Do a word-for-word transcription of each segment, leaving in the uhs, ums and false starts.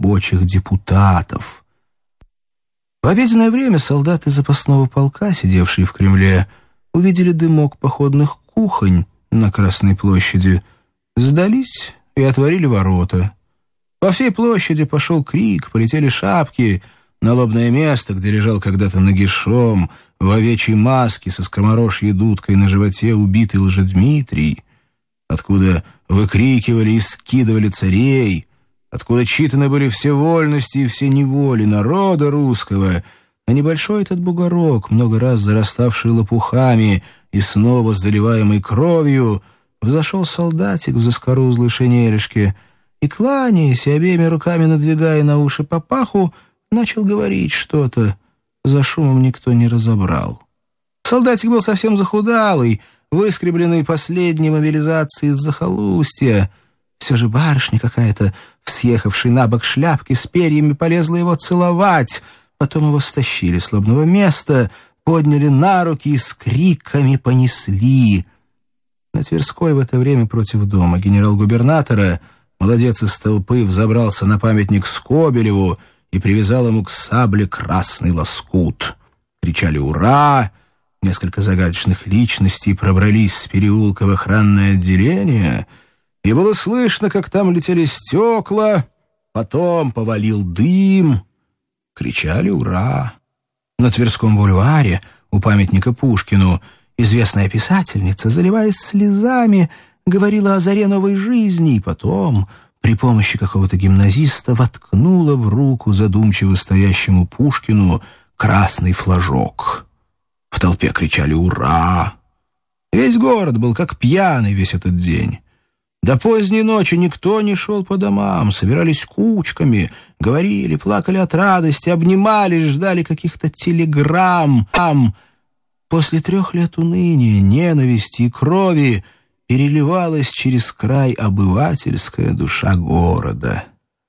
рабочих депутатов. В обеденное время солдаты запасного полка, сидевшие в Кремле, увидели дымок походных кухонь на Красной площади, сдались и отворили ворота. По всей площади пошел крик, полетели шапки. На лобное место, где лежал когда-то нагишом, в овечьей маске со скоморожьей дудкой на животе убитый Лжедмитрий, откуда выкрикивали и скидывали царей, откуда читаны были все вольности и все неволи народа русского, а небольшой этот бугорок, много раз зараставший лопухами и снова заливаемый кровью, взошел солдатик в заскорузлой шинелишке и, кланяясь и обеими руками надвигая на уши папаху, начал говорить что-то. За шумом никто не разобрал. Солдатик был совсем захудалый, выскребленный последней мобилизацией из захолустья. Все же барышня какая-то, съехавшей на бок шляпки, с перьями полезла его целовать. Потом его стащили с лобного места, подняли на руки и с криками понесли. На Тверской в это время против дома генерал-губернатора, молодец из толпы, взобрался на памятник Скобелеву и привязал ему к сабле красный лоскут. Кричали «Ура!», несколько загадочных личностей пробрались с переулка в охранное отделение, и было слышно, как там летели стекла, потом повалил дым. Кричали «Ура!». На Тверском бульваре у памятника Пушкину известная писательница, заливаясь слезами, говорила о заре новой жизни, и потом при помощи какого-то гимназиста воткнула в руку задумчиво стоящему Пушкину красный флажок. В толпе кричали «Ура!». Весь город был как пьяный весь этот день. До поздней ночи никто не шел по домам, собирались кучками, говорили, плакали от радости, обнимались, ждали каких-то телеграмм. После трех лет уныния, ненависти и крови переливалась через край обывательская душа города.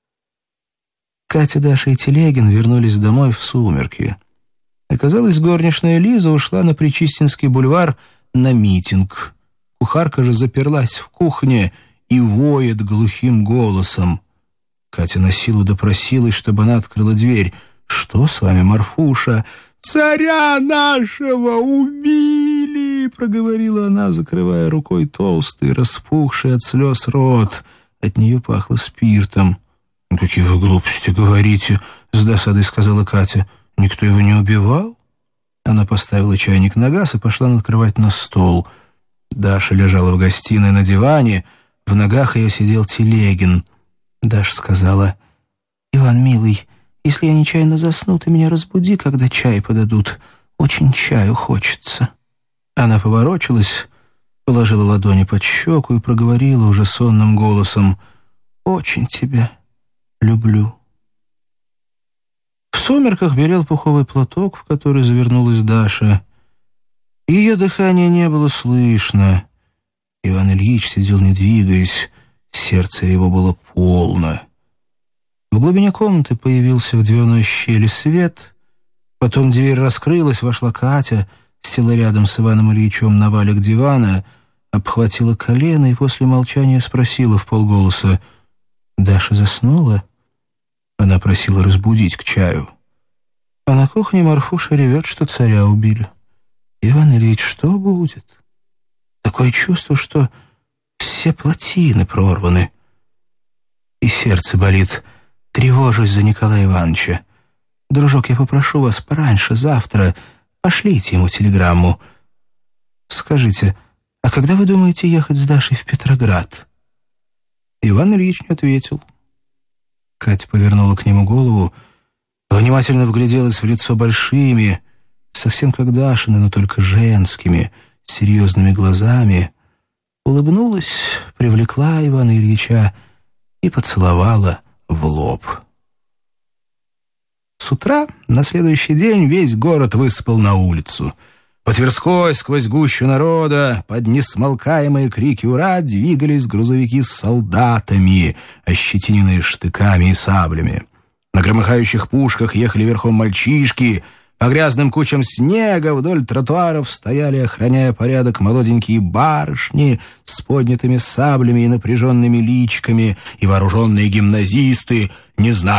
Катя, Даша и Телегин вернулись домой в сумерки. Оказалось, горничная Лиза ушла на Причистинский бульвар на митинг. Кухарка же заперлась в кухне и воет глухим голосом. Катя на силу допросилась, чтобы она открыла дверь. «Что с вами, Марфуша?» «Царя нашего убили!» — проговорила она, закрывая рукой толстый, распухший от слез рот. От нее пахло спиртом. «Какие вы глупости говорите!» — с досадой сказала Катя. «Никто его не убивал?» Она поставила чайник на газ и пошла накрывать на стол. Даша лежала в гостиной на диване, в ногах ее сидел Телегин. Даша сказала: «Иван, милый, если я нечаянно засну, ты меня разбуди, когда чай подадут. Очень чаю хочется». Она поворочилась, положила ладони под щеку и проговорила уже сонным голосом: «Очень тебя люблю». В сумерках белел пуховый платок, в который завернулась Даша. Ее дыхания не было слышно. Иван Ильич сидел, не двигаясь, сердце его было полно. В глубине комнаты появился в дверной щели свет, потом дверь раскрылась, вошла Катя, села рядом с Иваном Ильичем на валик дивана, обхватила колено и после молчания спросила вполголоса: «Даша заснула?» Она просила разбудить к чаю. А на кухне Марфуша ревет, что царя убили. «Иван Ильич, что будет? Такое чувство, что все плотины прорваны. И сердце болит. Тревожусь за Николая Ивановича. Дружок, я попрошу вас пораньше, завтра, пошлите ему телеграмму. Скажите, а когда вы думаете ехать с Дашей в Петроград?» Иван Ильич не ответил. Катя повернула к нему голову, внимательно вгляделась в лицо большими, совсем как Дашины, но только женскими, серьезными глазами, улыбнулась, привлекла Ивана Ильича и поцеловала в лоб. С утра на следующий день весь город высыпал на улицу. По Тверской сквозь гущу народа под несмолкаемые крики «Ура!» двигались грузовики с солдатами, ощетиненные штыками и саблями. На громыхающих пушках ехали верхом мальчишки. По грязным кучам снега вдоль тротуаров стояли, охраняя порядок, молоденькие барышни с поднятыми саблями и напряженными личиками, и вооруженные гимназисты, не зная,